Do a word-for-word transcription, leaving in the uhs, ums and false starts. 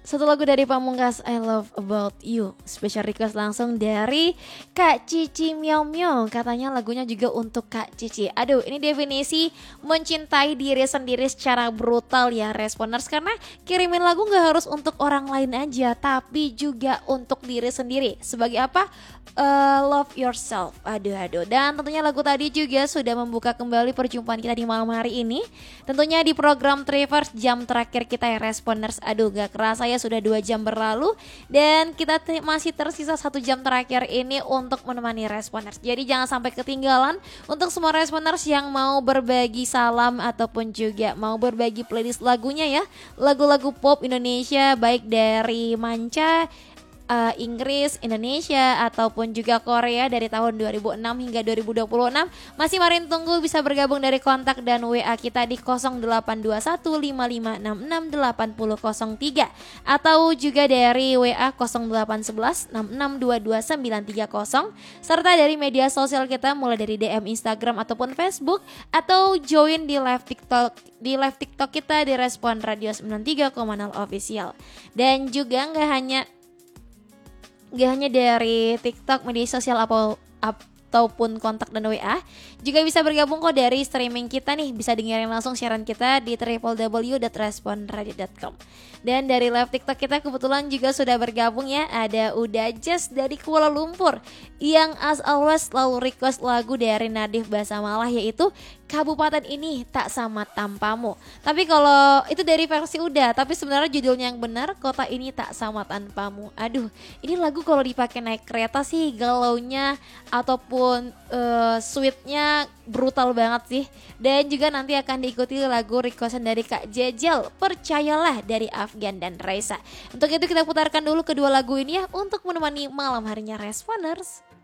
Satu lagu dari Pamungkas, I Love About You. Special request langsung dari Kak Cici Miao Miao. Katanya lagunya juga untuk Kak Cici. Aduh, ini definisi mencintai diri sendiri secara brutal ya Responers. Karena kirimin lagu gak harus untuk orang lain aja, tapi juga untuk diri sendiri. Sebagai apa? Uh, love yourself. Aduh aduh. Dan tentunya lagu tadi juga sudah membuka kembali perjumpaan kita di malam hari ini. Tentunya di program Traverse jam terakhir kita ya Responers. Aduh gak kerasa ya sudah dua jam berlalu. Dan kita te- masih tersisa satu jam terakhir ini untuk menemani Responers. Jadi jangan sampai ketinggalan untuk semua Responers yang mau berbagi salam ataupun juga mau berbagi playlist lagunya ya. Lagu-lagu pop Indonesia baik dari manca, Uh, Inggris, Indonesia ataupun juga Korea dari tahun dua ribu enam hingga dua ribu dua puluh enam. Masih Marin tunggu bisa bergabung dari kontak dan W A kita di nol delapan dua satu lima lima enam enam delapan nol nol tiga atau juga dari W A nol delapan satu satu enam enam dua dua sembilan tiga nol serta dari media sosial kita mulai dari D M Instagram ataupun Facebook atau join di live TikTok di live TikTok kita di Respon Radio sembilan tiga koma nol Official. Dan juga nggak hanya Gak hanya dari TikTok, media sosial apa, ataupun kontak dan W A, juga bisa bergabung kok dari streaming kita nih. Bisa dengerin langsung siaran kita di w w w dot respon radio dot com. Dan dari live TikTok kita kebetulan juga sudah bergabung ya. Ada Uda Jazz dari Kuala Lumpur yang as always selalu request lagu dari Nadif Basamalah, yaitu Kabupaten Ini Tak Sama Tanpamu. Tapi kalau itu dari versi Uda, tapi sebenarnya judulnya yang benar Kota Ini Tak Sama Tanpamu. Aduh, ini lagu kalau dipakai naik kereta sih galaunya ataupun uh, sweetnya brutal banget sih. Dan juga nanti akan diikuti lagu requestan dari Kak Jejel, Percayalah dari Afgan dan Raisa. Untuk itu kita putarkan dulu kedua lagu ini ya untuk menemani malam harinya Responers.